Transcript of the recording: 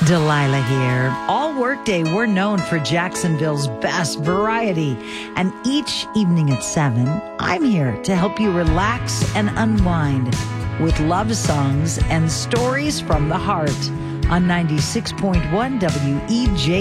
Delilah here. All workday, we're known for Jacksonville's best variety. And each evening at 7, I'm here to help you relax and unwind with love songs and stories from the heart on 96.1 WEJ.